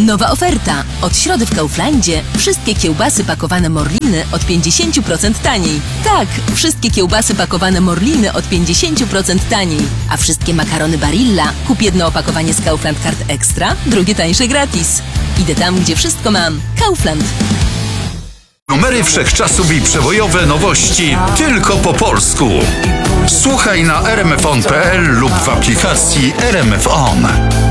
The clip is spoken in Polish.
Nowa oferta. Od środy w Kauflandzie wszystkie kiełbasy pakowane Morliny od 50% taniej. Tak, wszystkie kiełbasy pakowane Morliny od 50% taniej. A wszystkie makarony Barilla kup jedno opakowanie z Kaufland Card Extra, drugie tańsze gratis. Idę tam, gdzie wszystko mam. Kaufland. Numery wszechczasów i przebojowe nowości tylko po polsku. Słuchaj na rmfon.pl lub w aplikacji RMF On.